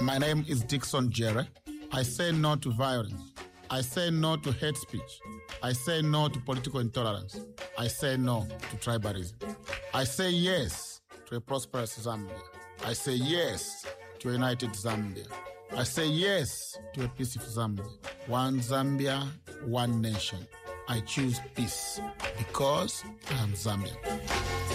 My name is Dixon Jerry. I say no to violence. I say no to hate speech. I say no to political intolerance. I say no to tribalism. I say yes to a prosperous Zambia. I say yes to a united Zambia. I say yes to a peaceful Zambia. One Zambia, one nation. I choose peace because I am Zambian.